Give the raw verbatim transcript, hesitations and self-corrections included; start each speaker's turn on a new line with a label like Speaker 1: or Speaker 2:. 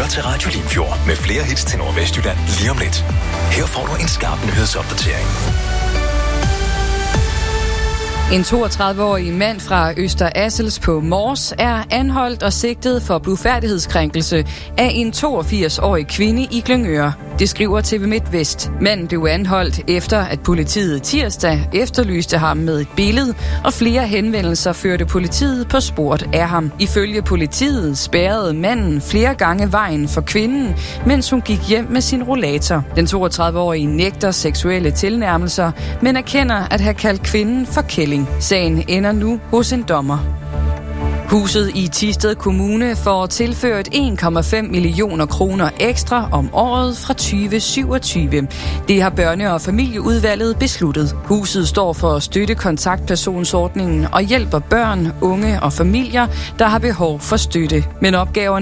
Speaker 1: lytter til Radio Limfjord med flere hits til Nordvestjylland lige om lidt. Her får du en skarp nyhedsopdatering.
Speaker 2: En toogtredive-årig mand fra Øster Assels på Mors er anholdt og sigtet for blufærdighedskrænkelse af en toogfirs-årig kvinde i Glyngøre. Det skriver T V MidtVest. Manden blev anholdt efter, at politiet tirsdag efterlyste ham med et billede, og flere henvendelser førte politiet på sporet af ham. Ifølge politiet spærrede manden flere gange vejen for kvinden, mens hun gik hjem med sin rollator. Den toogtredive-årige nægter seksuelle tilnærmelser, men erkender at have kaldt kvinden for kælling. Sagen ender nu hos en dommer. Huset i Thisted Kommune får tilført en komma fem millioner kroner ekstra om året fra tyve syvogtyve. Det har børne- og familieudvalget besluttet. Huset står for at støtte kontaktpersonsordningen og hjælper børn, unge og familier, der har behov for støtte. Men opgaverne